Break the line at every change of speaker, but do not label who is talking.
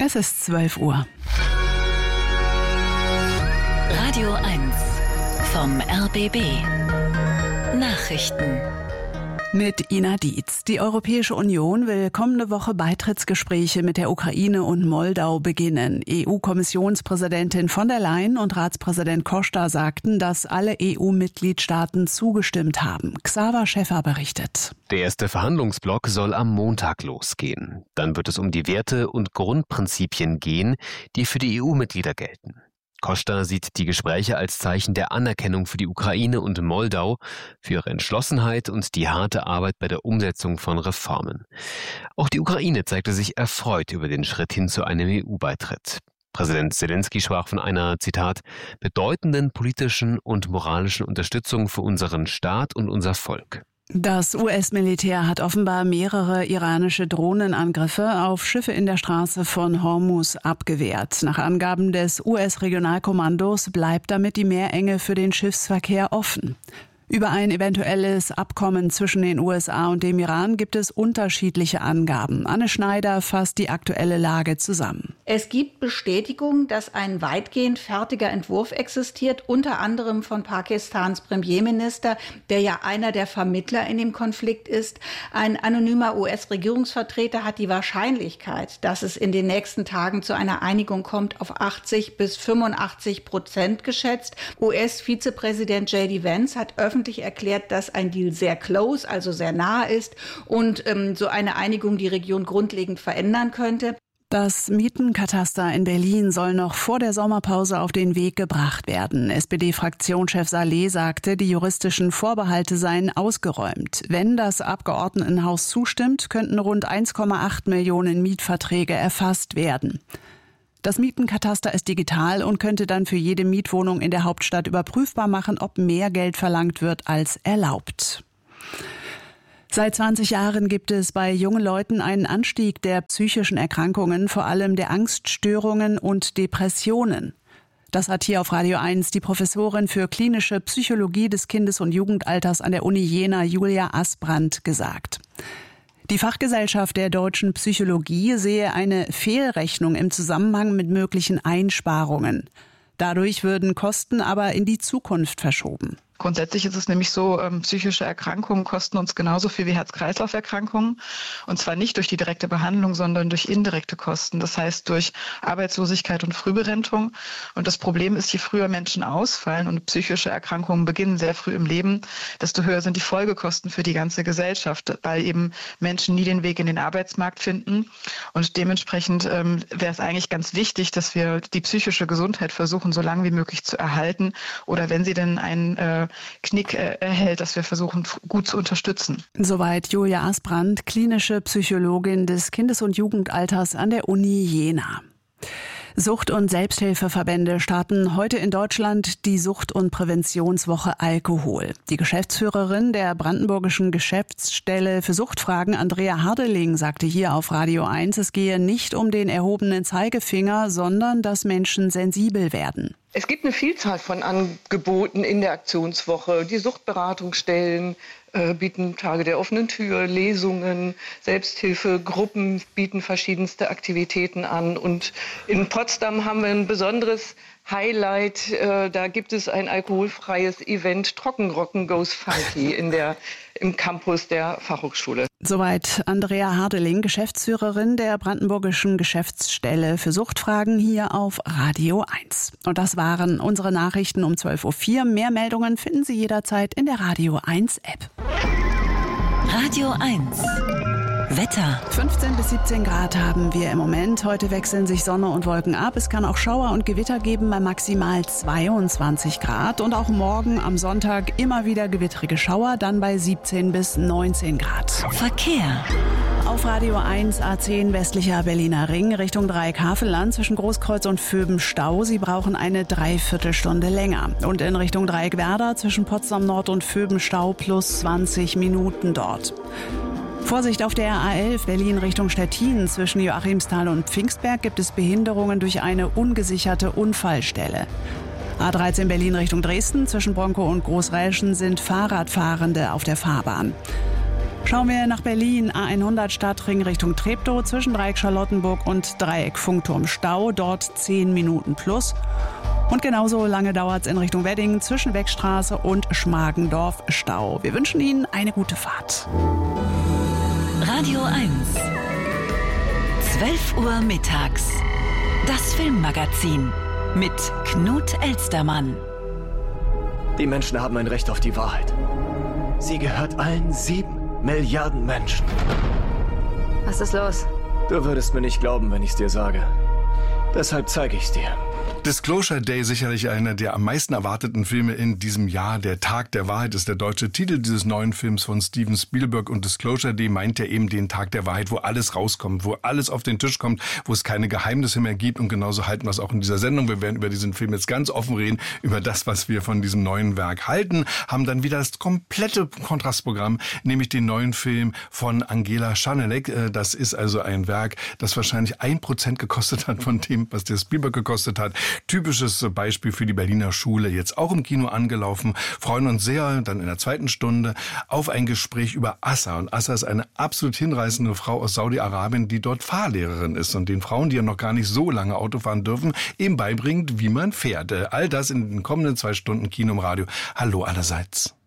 Es ist 12 Uhr.
Radio 1 vom RBB. Nachrichten.
Mit Ina Dietz. Die Europäische Union will kommende Woche Beitrittsgespräche mit der Ukraine und Moldau beginnen. EU-Kommissionspräsidentin von der Leyen und Ratspräsident Costa sagten, dass alle EU-Mitgliedstaaten zugestimmt haben. Xaver Schäffer berichtet.
Der erste Verhandlungsblock soll am Montag losgehen. Dann wird es um die Werte und Grundprinzipien gehen, die für die EU-Mitglieder gelten. Costa sieht die Gespräche als Zeichen der Anerkennung für die Ukraine und Moldau, für ihre Entschlossenheit und die harte Arbeit bei der Umsetzung von Reformen. Auch die Ukraine zeigte sich erfreut über den Schritt hin zu einem EU-Beitritt. Präsident Zelensky sprach von einer, Zitat, bedeutenden politischen und moralischen Unterstützung für unseren Staat und unser Volk.
Das US-Militär hat offenbar mehrere iranische Drohnenangriffe auf Schiffe in der Straße von Hormuz abgewehrt. Nach Angaben des US-Regionalkommandos bleibt damit die Meerenge für den Schiffsverkehr offen. Über ein eventuelles Abkommen zwischen den USA und dem Iran gibt es unterschiedliche Angaben. Anne Schneider fasst die aktuelle Lage zusammen.
Es gibt Bestätigung, dass ein weitgehend fertiger Entwurf existiert, unter anderem von Pakistans Premierminister, der ja einer der Vermittler in dem Konflikt ist. Ein anonymer US-Regierungsvertreter hat die Wahrscheinlichkeit, dass es in den nächsten Tagen zu einer Einigung kommt, auf 80-85% geschätzt. US-Vizepräsident J.D. Vance hat öffentlich erklärt, dass ein Deal sehr close, also sehr nah ist und so eine Einigung die Region grundlegend verändern könnte.
Das Mietenkataster in Berlin soll noch vor der Sommerpause auf den Weg gebracht werden. SPD-Fraktionschef Saleh sagte, die juristischen Vorbehalte seien ausgeräumt. Wenn das Abgeordnetenhaus zustimmt, könnten rund 1,8 Millionen Mietverträge erfasst werden. Das Mietenkataster ist digital und könnte dann für jede Mietwohnung in der Hauptstadt überprüfbar machen, ob mehr Geld verlangt wird als erlaubt. Seit 20 Jahren gibt es bei jungen Leuten einen Anstieg der psychischen Erkrankungen, vor allem der Angststörungen und Depressionen. Das hat hier auf Radio 1 die Professorin für klinische Psychologie des Kindes- und Jugendalters an der Uni Jena, Julia Asbrandt, gesagt. Die Fachgesellschaft der deutschen Psychologie sehe eine Fehlrechnung im Zusammenhang mit möglichen Einsparungen. Dadurch würden Kosten aber in die Zukunft verschoben.
Grundsätzlich ist es nämlich so, psychische Erkrankungen kosten uns genauso viel wie Herz-Kreislauf-Erkrankungen. Und zwar nicht durch die direkte Behandlung, sondern durch indirekte Kosten. Das heißt durch Arbeitslosigkeit und Frühberentung. Und das Problem ist, je früher Menschen ausfallen und psychische Erkrankungen beginnen sehr früh im Leben, desto höher sind die Folgekosten für die ganze Gesellschaft, weil eben Menschen nie den Weg in den Arbeitsmarkt finden. Und dementsprechend wäre es eigentlich ganz wichtig, dass wir die psychische Gesundheit versuchen, so lange wie möglich zu erhalten. Oder wenn sie denn einen Knick erhält, dass wir versuchen, gut zu unterstützen.
Soweit Julia Asbrandt, klinische Psychologin des Kindes- und Jugendalters an der Uni Jena. Sucht- und Selbsthilfeverbände starten heute in Deutschland die Sucht- und Präventionswoche Alkohol. Die Geschäftsführerin der brandenburgischen Geschäftsstelle für Suchtfragen, Andrea Hardeling, sagte hier auf Radio 1, es gehe nicht um den erhobenen Zeigefinger, sondern dass Menschen sensibel werden.
Es gibt eine Vielzahl von Angeboten in der Aktionswoche. Die Suchtberatungsstellen bieten Tage der offenen Tür, Lesungen, Selbsthilfegruppen bieten verschiedenste Aktivitäten an. Und in Potsdam haben wir ein besonderes Highlight. Da gibt es ein alkoholfreies Event, Trockenrocken Goes Funky im Campus der Fachhochschule.
Soweit Andrea Hardeling, Geschäftsführerin der brandenburgischen Geschäftsstelle für Suchtfragen hier auf Radio 1. Und das waren unsere Nachrichten um 12.04 Uhr. Mehr Meldungen finden Sie jederzeit in der Radio 1 App.
Radio 1. Wetter.
15 bis 17 Grad haben wir im Moment. Heute wechseln sich Sonne und Wolken ab. Es kann auch Schauer und Gewitter geben bei maximal 22 Grad. Und auch morgen am Sonntag immer wieder gewittrige Schauer, dann bei 17 bis 19 Grad.
Verkehr.
Auf Radio 1 A10 westlicher Berliner Ring Richtung Dreieck-Havelland zwischen Großkreuz und Vöben Stau. Sie brauchen eine Dreiviertelstunde länger. Und in Richtung Dreieck-Werder zwischen Potsdam Nord und Vöben Stau plus 20 Minuten dort. Vorsicht auf der A11 Berlin Richtung Stettin. Zwischen Joachimsthal und Pfingstberg gibt es Behinderungen durch eine ungesicherte Unfallstelle. A13 Berlin Richtung Dresden. Zwischen Bronkow und Großräschen sind Fahrradfahrende auf der Fahrbahn. Schauen wir nach Berlin, A100 Stadtring Richtung Treptow, zwischen Dreieck Charlottenburg und Dreieck Funkturm Stau, dort 10 Minuten plus. Und genauso lange dauert es in Richtung Wedding, zwischen Weckstraße und Schmargendorf Stau. Wir wünschen Ihnen eine gute Fahrt.
Radio 1. 12 Uhr mittags. Das Filmmagazin mit Knut Elstermann.
Die Menschen haben ein Recht auf die Wahrheit. Sie gehört allen 7 Milliarden Menschen.
Was ist los?
Du würdest mir nicht glauben, wenn ich's dir sage. Deshalb zeige ich's dir.
Disclosure Day, sicherlich einer der am meisten erwarteten Filme in diesem Jahr. Der Tag der Wahrheit ist der deutsche Titel dieses neuen Films von Steven Spielberg. Und Disclosure Day meint ja eben den Tag der Wahrheit, wo alles rauskommt, wo alles auf den Tisch kommt, wo es keine Geheimnisse mehr gibt. Und genauso halten wir es auch in dieser Sendung. Wir werden über diesen Film jetzt ganz offen reden, über das, was wir von diesem neuen Werk halten. Haben dann wieder das komplette Kontrastprogramm, nämlich den neuen Film von Angela Schanelek. Das ist also ein Werk, das wahrscheinlich 1% gekostet hat von dem, was der Spielberg gekostet hat. Typisches Beispiel für die Berliner Schule, jetzt auch im Kino angelaufen. Freuen uns sehr, dann in der zweiten Stunde, auf ein Gespräch über Assa. Und Assa ist eine absolut hinreißende Frau aus Saudi-Arabien, die dort Fahrlehrerin ist und den Frauen, die ja noch gar nicht so lange Auto fahren dürfen, eben beibringt, wie man fährt. All das in den kommenden 2 Stunden Kino im Radio. Hallo allerseits.